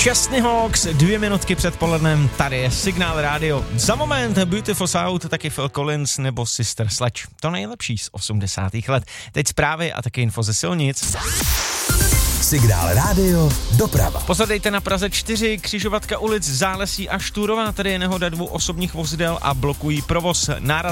Chesney Hawks, 2 minutky před polednem, tady je Signál rádio. Za moment Beautiful South, taky Phil Collins nebo Sister Sledge. To nejlepší z 80. let. Teď zprávy a taky info ze silnic. Signál rádio, doprava. Pozadejte na Praze 4, křižovatka ulic Zálesí a Štúrová, tady je nehoda 2 osobních vozidel a blokují provoz. Náraz